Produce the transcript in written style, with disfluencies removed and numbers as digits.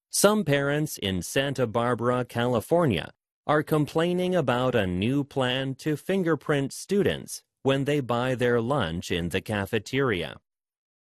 Some parents in Santa Barbara, California, are complaining about a new plan to fingerprint students when they buy their lunch in the cafeteria.